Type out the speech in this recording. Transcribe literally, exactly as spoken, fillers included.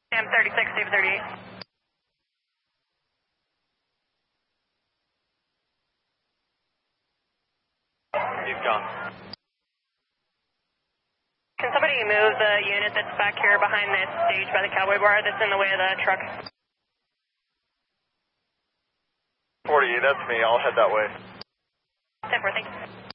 Sam thirty-six, David thirty-eight. He's gone. Can somebody move the unit that's back here behind this stage by the cowboy bar that's in the way of the truck? forty-eight, that's me. I'll head that way. ten four, thank you.